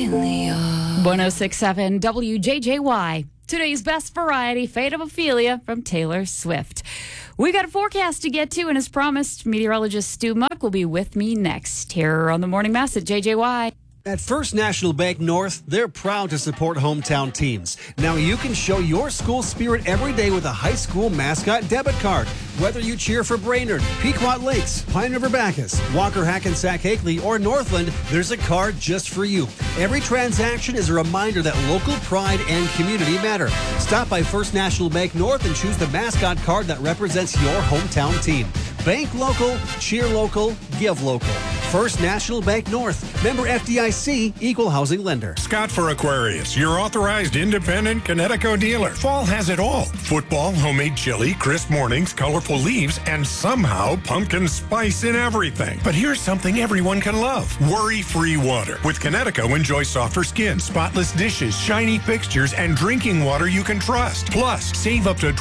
in the yard. 106.7 WJJY. Today's best variety, Fate of Ophelia from Taylor Swift. We got a forecast to get to, and as promised, meteorologist Stu Muck will be with me next here on the Morning Mess at JJY. At First National Bank North, they're proud to support hometown teams. Now you can show your school spirit every day with a high school mascot debit card. Whether you cheer for Brainerd, Pequot Lakes, Pine River Bacchus, Walker Hackensack Hakely, or Northland, there's a card just for you. Every transaction is a reminder that local pride and community matter. Stop by First National Bank North and choose the mascot card that represents your hometown team. Bank local, cheer local, give local. First National Bank North. Member FDIC, equal housing lender. Scott for Aquarius, your authorized independent Connecticut dealer. Fall has it all. Football, homemade chili, crisp mornings, colorful leaves, and somehow pumpkin spice in everything. But here's something everyone can love. Worry-free water. With Connecticut, enjoy softer skin, spotless dishes, shiny fixtures, and drinking water you can trust. Plus, save up to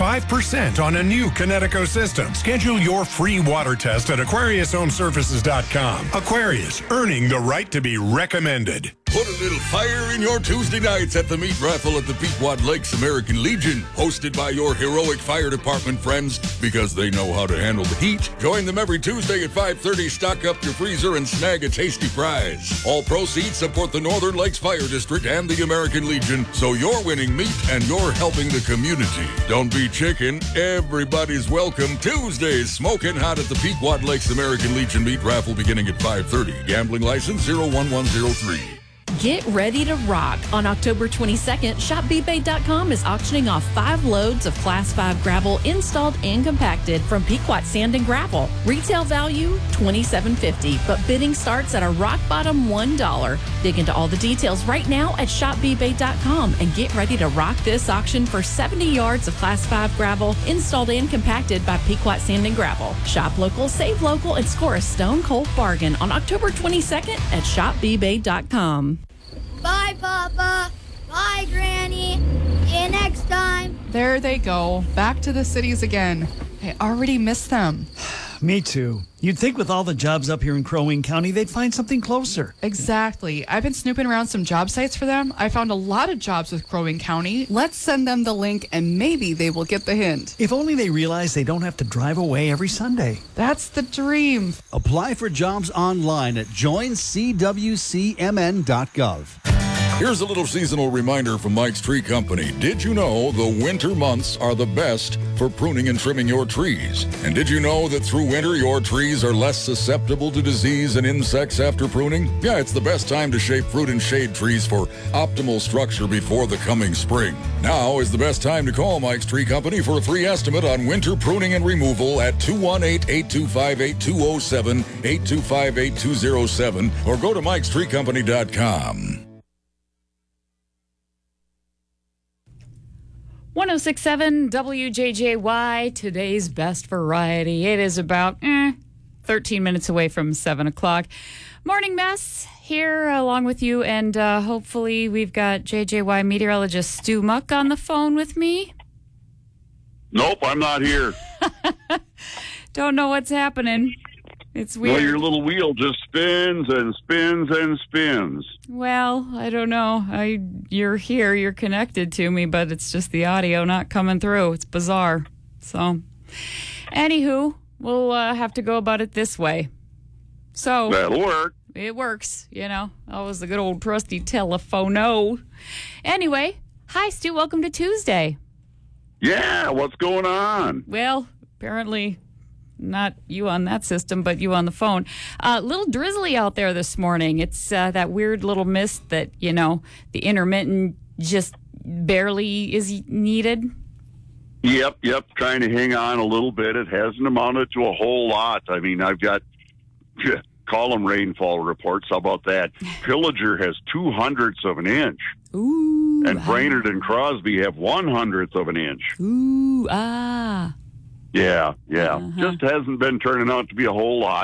25% on a new Connecticut system. Schedule your free water test at AquariusHomeServices.com. Aquarius, earning the right to be recommended. Put a little fire in your Tuesday nights at the meat raffle at the Pequot Lakes American Legion, hosted by your heroic fire department friends, because they know how to handle the heat. Join them every Tuesday at 5:30. Stock up your freezer and snag a tasty prize. All proceeds support the Northern Lakes Fire District and the American Legion, so you're winning meat and you're helping the community. Don't be chicken. Everybody's welcome. Tuesdays, smoking hot at the Pequot Lakes American Legion meat raffle beginning at 5:30. Gambling license 01103. Get ready to rock. On October 22nd, ShopBBay.com is auctioning off 5 loads of Class 5 gravel installed and compacted from Pequot Sand and Gravel. Retail value $27.50, but bidding starts at a rock bottom $1. Dig into all the details right now at ShopBBay.com and get ready to rock this auction for 70 yards of Class 5 gravel installed and compacted by Pequot Sand and Gravel. Shop local, save local, and score a stone cold bargain on October 22nd at ShopBBay.com. Bye, Papa. Bye, Granny. See you next time. There they go. Back to the cities again. I already miss them. Me too. You'd think with all the jobs up here in Crow Wing County, they'd find something closer. Exactly. I've been snooping around some job sites for them. I found a lot of jobs with Crow Wing County. Let's send them the link and maybe they will get the hint. If only they realize they don't have to drive away every Sunday. That's the dream. Apply for jobs online at joincwcmn.gov. Here's a little seasonal reminder from Mike's Tree Company. Did you know the winter months are the best for pruning and trimming your trees? And did you know that through winter, your trees are less susceptible to disease and insects after pruning? Yeah, it's the best time to shape fruit and shade trees for optimal structure before the coming spring. Now is the best time to call Mike's Tree Company for a free estimate on winter pruning and removal at 218-825-8207, 825-8207, or go to mikestreecompany.com. 106.7 WJJY, today's best variety. It is about 13 minutes away from 7 o'clock. Morning Mess here along with you, and hopefully we've got JJY meteorologist Stu Muck on the phone with me. Nope, I'm not here. Don't know what's happening. It's weird. Well, your little wheel just spins and spins and spins. Well, I don't know. You're here, you're connected to me, but it's just the audio not coming through. It's bizarre. So, anywho, we'll have to go about it this way. So that'll work. It works, you know. Always the good old trusty telephono. Anyway, hi, Stu. Welcome to Tuesday. Yeah, what's going on? Well, apparently not you on that system, but you on the phone. Little drizzly out there this morning. It's that weird little mist that, you know, the intermittent just barely is needed. Yep. Trying to hang on a little bit. It hasn't amounted to a whole lot. I mean, I've got column rainfall reports. How about that? Pillager has 2/100ths of an inch. Ooh. And Brainerd and Crosby have 1/100th of an inch. Ooh, Yeah. Just hasn't been turning out to be a whole lot.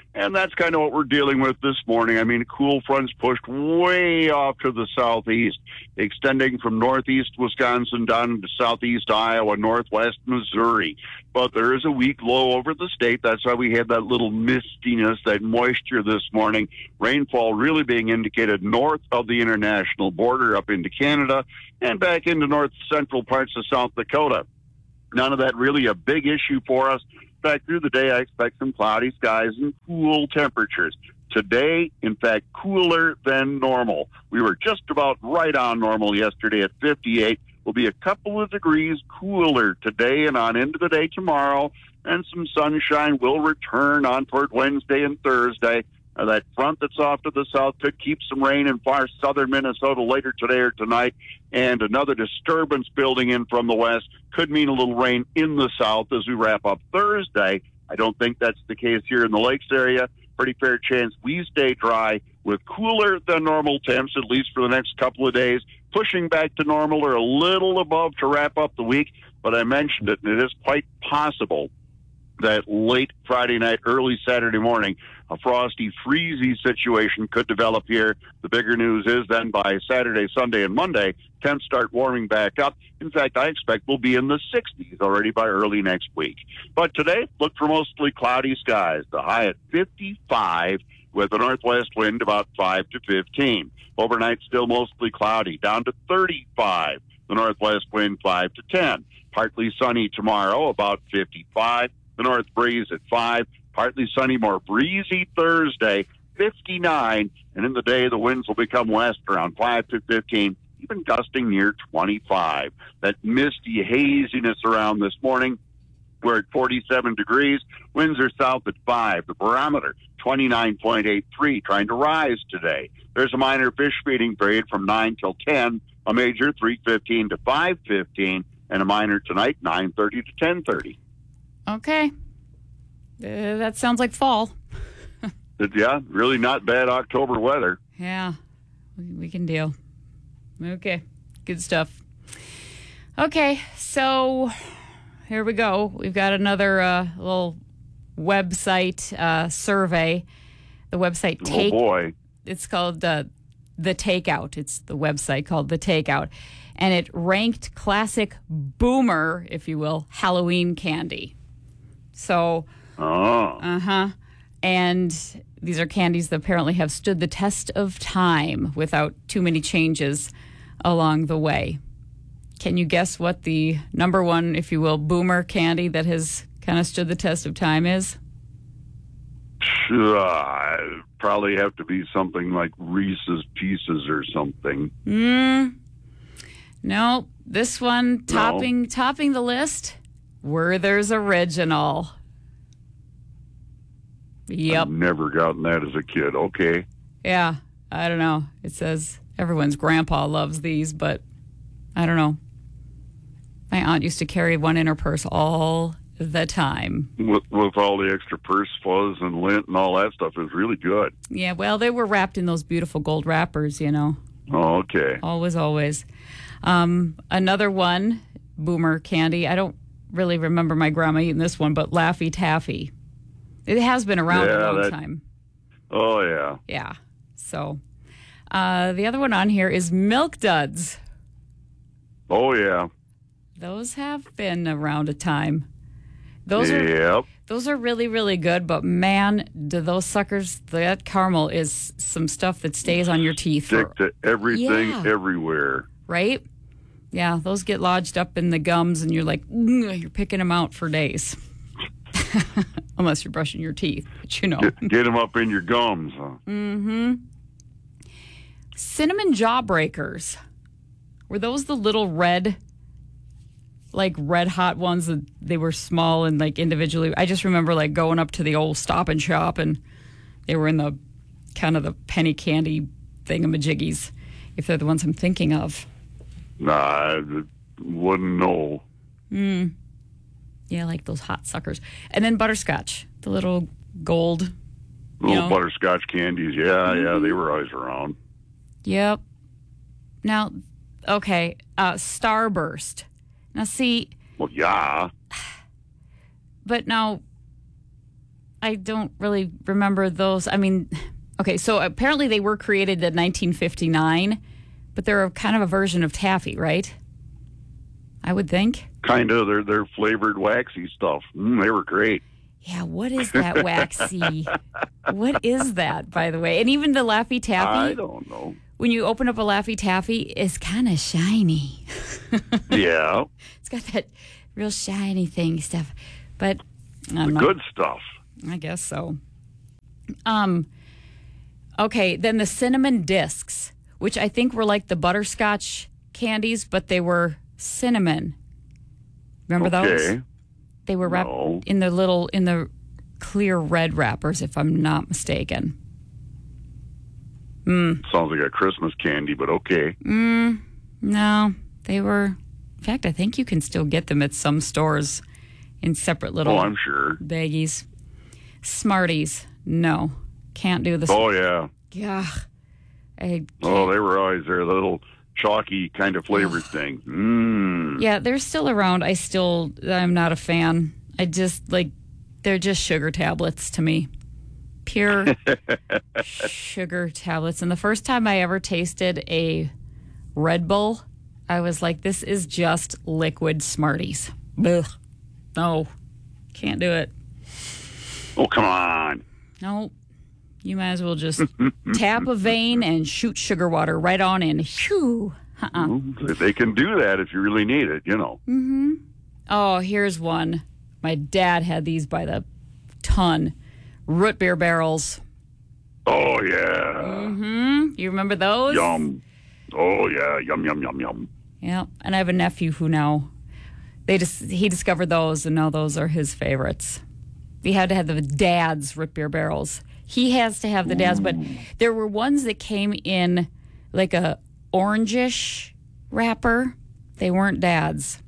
And that's kind of what we're dealing with this morning. I mean, cool fronts pushed way off to the southeast, extending from northeast Wisconsin down into southeast Iowa, northwest Missouri. But there is a weak low over the state. That's why we had that little mistiness, that moisture this morning. Rainfall really being indicated north of the international border up into Canada and back into north central parts of South Dakota. None of that really a big issue for us. In fact, through the day, I expect some cloudy skies and cool temperatures. Today, in fact, cooler than normal. We were just about right on normal yesterday at 58. We'll be a couple of degrees cooler today and on into the day tomorrow, and some sunshine will return on toward Wednesday and Thursday. That front that's off to the south could keep some rain in far southern Minnesota later today or tonight, and another disturbance building in from the west could mean a little rain in the south as we wrap up Thursday. I don't think that's the case here in the Lakes area. Pretty fair chance we stay dry with cooler than normal temps, at least for the next couple of days, pushing back to normal or a little above to wrap up the week. But I mentioned it, and it is quite possible that late Friday night, early Saturday morning, a frosty, freezy situation could develop here. The bigger news is then by Saturday, Sunday, and Monday, temps start warming back up. In fact, I expect we'll be in the 60s already by early next week. But today, look for mostly cloudy skies. The high at 55 with a northwest wind about 5 to 15. Overnight, still mostly cloudy, down to 35. The northwest wind 5 to 10. Partly sunny tomorrow, about 55. The north breeze at 5. Partly sunny, more breezy Thursday, 59. And in the day, the winds will become west around 5 to 15, even gusting near 25. That misty haziness around this morning. We're at 47 degrees. Winds are south at 5. The barometer, 29.83, trying to rise today. There's a minor fish feeding period from 9 till 10, a major 3:15 to 5:15, and a minor tonight, 9:30 to 10:30. Okay. That sounds like fall. Yeah, really not bad October weather. Yeah, we can deal. Okay, good stuff. Okay, so here we go. We've got another little website survey. The website Oh, boy. It's called The Takeout. It's the website called The Takeout. And it ranked classic boomer, if you will, Halloween candy. So... Oh. And these are candies that apparently have stood the test of time without too many changes along the way. Can you guess what the number one, if you will, boomer candy that has kind of stood the test of time is? It'd probably have to be something like Reese's Pieces or something. No, this one topping the list, Werther's Original. Yep. I've never gotten that as a kid. Okay. Yeah, I don't know. It says everyone's grandpa loves these, but I don't know. My aunt used to carry one in her purse all the time. With all the extra purse fuzz and lint and all that stuff, it was really good. Yeah, well, they were wrapped in those beautiful gold wrappers, you know. Oh, okay. Always. Another one, boomer candy. I don't really remember my grandma eating this one, but Laffy Taffy. It has been around a long time. Oh, yeah. Yeah. So the other one on here is Milk Duds. Oh, yeah. Those have been around a time. Those are really, really good, but man, do those suckers, that caramel is some stuff that stays on your teeth. Stick to everything, everywhere. Right? Yeah, those get lodged up in the gums and you're like, you're picking them out for days. Unless you're brushing your teeth, but you know. Get them up in your gums, huh? Mm-hmm. Cinnamon Jawbreakers. Were those the little red, like red hot ones that they were small and like individually? I just remember like going up to the old Stop and Shop and they were in the kind of the penny candy thingamajiggies, if they're the ones I'm thinking of. Nah, I wouldn't know. Yeah, like those hot suckers. And then butterscotch, the little gold. Little butterscotch candies. Yeah, they were always around. Yep. Now, okay, Starburst. Now, see. Well, yeah. But now, I don't really remember those. I mean, okay, so apparently they were created in 1959, but they're kind of a version of taffy, right? I would think. Kind of. They're flavored waxy stuff. They were great. Yeah, what is that waxy? What is that, by the way? And even the Laffy Taffy? I don't know. When you open up a Laffy Taffy, it's kind of shiny. Yeah. It's got that real shiny thing stuff. But I don't know. Good stuff. I guess so. Okay, then the cinnamon discs, which I think were like the butterscotch candies, but they were cinnamon. Remember those? They were wrapped in the clear red wrappers, if I'm not mistaken. Sounds like a Christmas candy, but okay. No, they were. In fact, I think you can still get them at some stores in separate little I'm sure. baggies. Smarties, no. Can't do this. Oh, yeah. Yeah. They were always there, the little chalky kind of flavored thing. Yeah, they're still around. I'm not a fan. They're just sugar tablets to me. Pure sugar tablets. And the first time I ever tasted a Red Bull, I was like, this is just liquid Smarties. Ugh. No, can't do it. Oh, come on. No, you might as well just tap a vein and shoot sugar water right on in. Phew. They can do that if you really need it, Mm-hmm. Oh, here's one. My dad had these by the ton. Root beer barrels. Oh, yeah. Mm-hmm. You remember those? Yum. Oh, yeah. Yum, yum, yum, yum. Yeah, and I have a nephew who now, he discovered those, and now those are his favorites. He had to have the dad's root beer barrels. He has to have the dad's, but there were ones that came in like a orangish wrapper. They weren't dad's.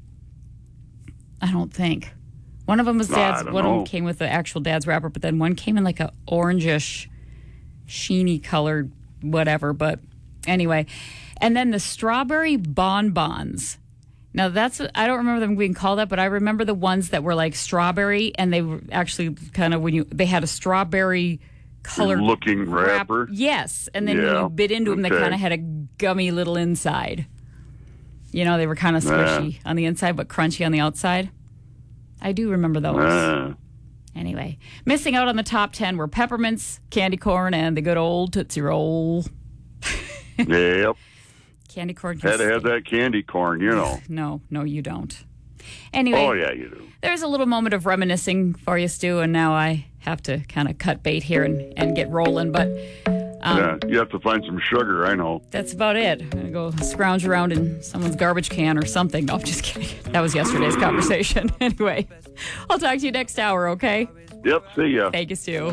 I don't think. One of them was dad's. One of them came with the actual dad's wrapper, but then one came in like a orangish, sheeny colored whatever. But anyway, and then the strawberry bonbons. Now I don't remember them being called that, but I remember the ones that were like strawberry, and they were actually kind of they had a strawberry colored looking wrapper. Yes, and then when you bit into them, they kind of had a gummy little inside. They were kind of squishy on the inside, but crunchy on the outside. I do remember those. Anyway, missing out on the top 10 were peppermints, candy corn, and the good old Tootsie Roll. Yep. Candy corn. Had to have that candy corn, No, you don't. Anyway. Oh, yeah, you do. There's a little moment of reminiscing for you, Stu, and now I have to kind of cut bait here and get rolling, but... you have to find some sugar, I know. That's about it. I'm going to go scrounge around in someone's garbage can or something. No, I'm just kidding. That was yesterday's conversation. Anyway, I'll talk to you next hour, okay? Yep, see ya. Thank you, Stu.